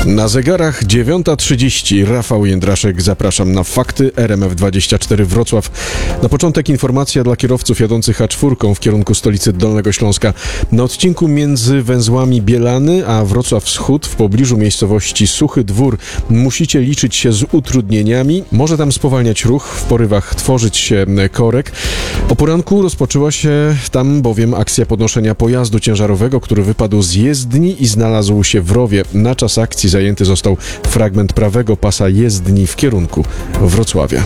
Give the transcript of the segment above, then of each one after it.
Na zegarach 9:30. Rafał Jędraszek, zapraszam na fakty RMF24 Wrocław. Na początek informacja dla kierowców jadących A4 w kierunku stolicy Dolnego Śląska. Na odcinku między węzłami Bielany a Wrocław Wschód w pobliżu miejscowości Suchy Dwór musicie liczyć się z utrudnieniami. Może tam spowalniać ruch, w porywach tworzyć się korek. O poranku rozpoczęła się tam bowiem akcja podnoszenia pojazdu ciężarowego, który wypadł z jezdni i znalazł się w rowie. Na czas akcji zajęty został fragment prawego pasa jezdni w kierunku Wrocławia.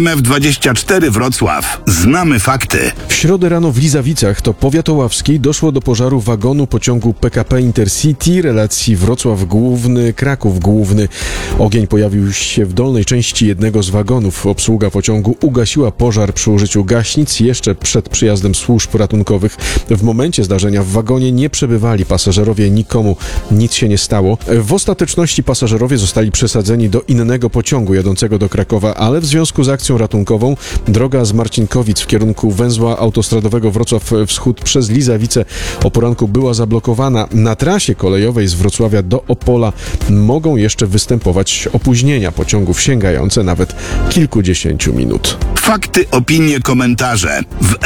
RMF24 Wrocław. Znamy fakty. W środę rano w Lizawicach, to powiat oławski, doszło do pożaru wagonu pociągu PKP Intercity relacji Wrocław Główny, Kraków Główny. Ogień pojawił się w dolnej części jednego z wagonów. Obsługa pociągu ugasiła pożar przy użyciu gaśnic jeszcze przed przyjazdem służb ratunkowych. W momencie zdarzenia w wagonie nie przebywali pasażerowie, nikomu nic się nie stało. W ostateczności pasażerowie zostali przesadzeni do innego pociągu jadącego do Krakowa, ale w związku z akcją ratunkową droga z Marcinkowic w kierunku węzła autostradowego Wrocław Wschód przez Lizawice o poranku była zablokowana. Na trasie kolejowej z Wrocławia do Opola mogą jeszcze występować opóźnienia pociągów sięgające nawet kilkudziesięciu minut. Fakty, opinie, komentarze w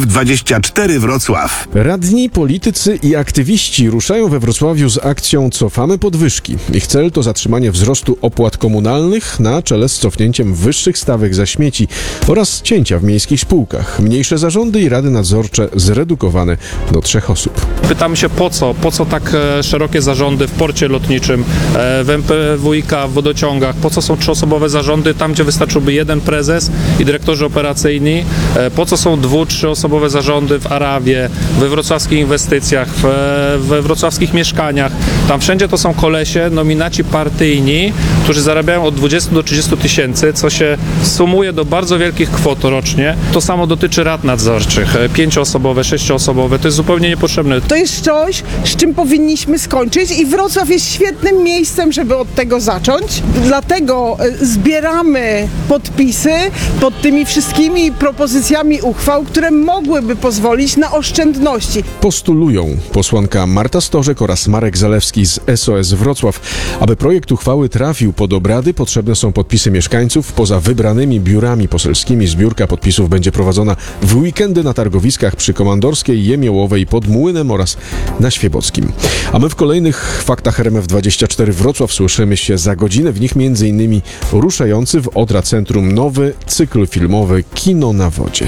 RMF24 Wrocław. Radni, politycy i aktywiści ruszają we Wrocławiu z akcją Cofamy podwyżki. Ich cel to zatrzymanie wzrostu opłat komunalnych na czele z cofnięciem wyższych stawek za śmieci oraz cięcia w miejskich spółkach. Mniejsze zarządy i rady nadzorcze zredukowane do 3 osób. Pytamy się po co tak szerokie zarządy w porcie lotniczym, w MPWiK, w wodociągach, po co są 3-osobowe zarządy tam, gdzie wystarczyłby jeden prezes i dyrektorzy operacyjni, po co są 2-3-osobowe zarządy w Arawie, we wrocławskich inwestycjach, we wrocławskich mieszkaniach. Tam wszędzie to są kolesie, nominaci partyjni, którzy zarabiają od 20 do 30 tysięcy, co się sumuje do bardzo wielkich kwot rocznie. To samo dotyczy rad nadzorczych, 5-osobowe, 6-osobowe, to jest zupełnie niepotrzebne. To jest coś, z czym powinniśmy skończyć i Wrocław jest świetnym miejscem, żeby od tego zacząć. Dlatego zbieramy podpisy pod tymi wszystkimi propozycjami uchwał, które mogłyby pozwolić na oszczędności. Postulują posłanka Marta Stożek oraz Marek Zalewski z SOS Wrocław. Aby projekt uchwały trafił pod obrady, potrzebne są podpisy mieszkańców. Poza wybranymi biurami poselskimi zbiórka podpisów będzie prowadzona w weekendy na targowiskach przy Komandorskiej, Jemiołowej, pod Młynem oraz na Świebockim. A my w kolejnych faktach RMF24 Wrocław słyszymy się za godzinę. W nich m.in. ruszający w Odra Centrum nowy cykl filmowy Kino na wodzie.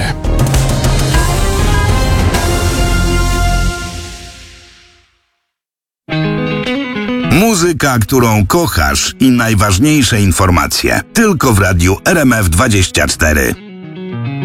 Muzyka, którą kochasz i najważniejsze informacje. Tylko w radiu RMF24.